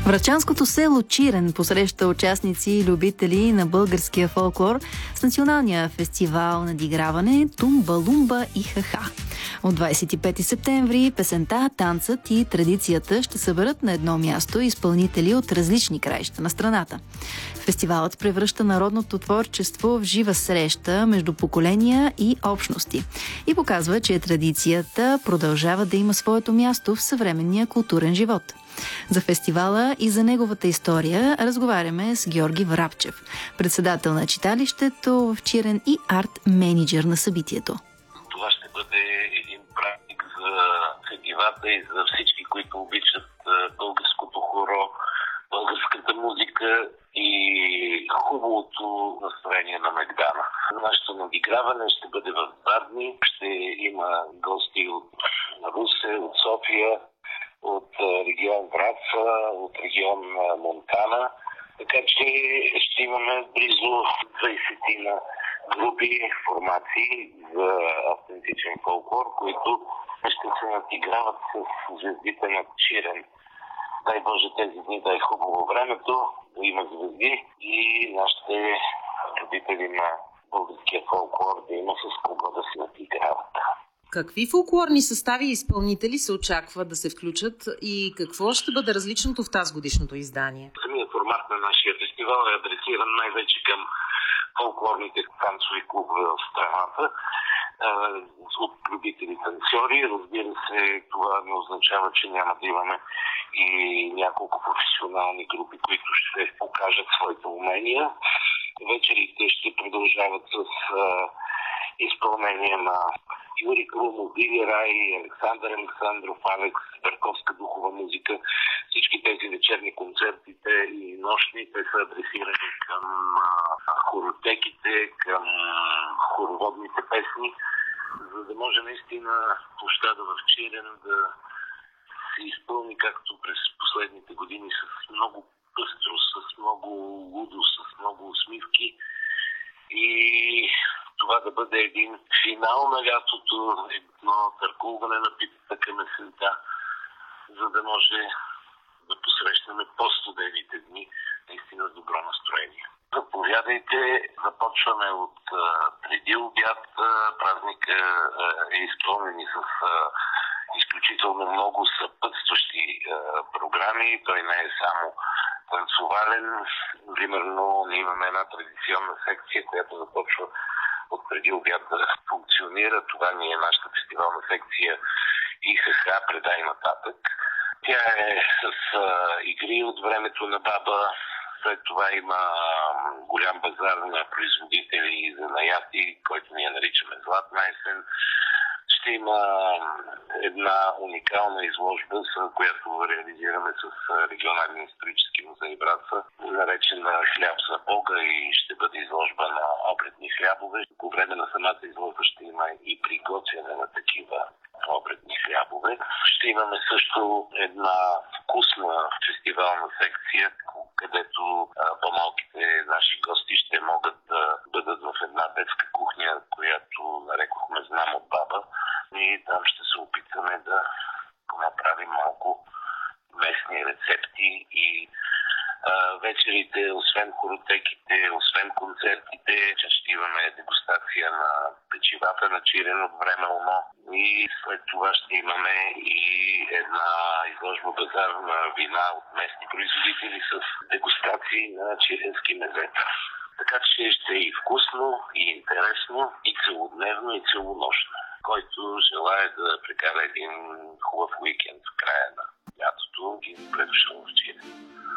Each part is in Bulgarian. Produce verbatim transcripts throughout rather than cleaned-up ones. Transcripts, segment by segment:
Врачанското село Чирен посреща участници и любители на българския фолклор с националния фестивал надиграване Тумба, Лумба и Ха-ха. От двадесет и пети септември песента, танцът и традицията ще съберат на едно място изпълнители от различни краища на страната. Фестивалът превръща народното творчество в жива среща между поколения и общности и показва, че традицията продължава да има своето място в съвременния културен живот. За фестивала и за неговата история разговаряме с Георги Врабчев, председател на читалището в Чирен и арт-менеджер на събитието. Това ще бъде един празник за фестивата и за всички, които обичат българското хоро, българската музика и хубавото настроение на Мегдана. Нашето надиграване ще бъде в два дни. Ще има гости от Русе, от София, от регион Враца, от регион Монтана. Така че ще имаме близо двадесет групи, формации за автентичен фолклор, които ще се надиграват с звездите на Чирен. Дай Боже тези дни да е хубаво времето, да има звезди и нашите любители на българския фолклор да има с кого да се надиграват. Какви фолклорни състави и изпълнители се очаква да се включат и какво ще бъде различното в тази годишното издание? Самият формат на нашия фестивал е адресиран най-вече към фолклорните танцови клубове в страната от любители танцори. Разбира се, това не означава, че няма да имаме и няколко професионални групи, които ще покажат своите умения. Вечерите ще продължават с изпълнение на Юрий Крумов, Диви Рай, Александър Александров, Алекс, Берковска духова музика. Всички тези вечерни концертите и нощни, те са адресирани към хоротеките, към хороводните песни, за да може наистина площада в Чирен да се изпълни както през последните години с много пъстрост, с много лудост, с много усмивки и това да бъде един финал на лятото, едно търкулване на питата към есента, за да може да посрещнем по-студените дни наистина с добро настроение. Заповядайте, започваме от а, преди обяд. Празника е изпълнен с а, изключително много съпътстващи а, програми. Той не е само танцовален. Примерно, ние имаме една традиционна секция, която започва от преди обяд да функционира. Това ни е нашата фестивална секция и Ха-ха, предай нататък. Тя е с а, игри от времето на баба. След това има голям базар на производители и занаяти, който ние наричаме Златна есен. Ще има една уникална изложба, която реализираме с регионалния исторически музей Враца, наречена Хляб за Бога, и ще бъде изложба на обредни хлябове. По време на самата изложба ще има и приготвяне на такива обредни хлябове. Ще имаме също една вкусна фестивална секция, където а, по-малките наши гости ще могат да бъдат в една детска кухня, която нарекохме Знам от баба. И там ще се опитаме да направим малко местни рецепти и а, вечерите, освен хоротеките, освен концертите, ще имаме дегустация на печивата на Чирен от време Оно. И след това ще имаме и една изложба базар на вина от местни производители с дегустации на чиренски мезета. Така че ще е и вкусно, и интересно, и целодневно, и целонощно. Който желая да прекара един хубав уикенд в края на лятото, и добре дошъл в Чирен.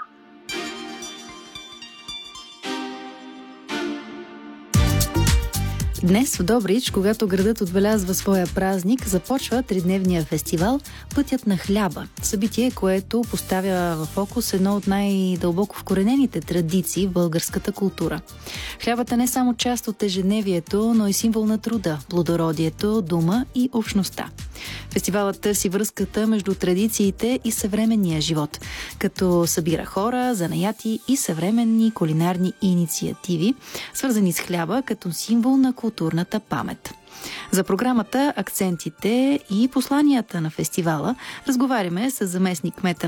Днес в Добрич, когато градът отбелязва своя празник, започва тридневния фестивал «Пътят на хляба». Събитие, което поставя в фокус едно от най-дълбоко вкоренените традиции в българската култура. Хлябът е не само част от ежедневието, но и символ на труда, плодородието, дома и общността. Фестивалът търси връзката между традициите и съвременния живот, като събира хора, занаяти и съвременни кулинарни инициативи, свързани с хляба като символ на културната памет. За програмата, акцентите и посланията на фестивала разговаряме с заместник кмета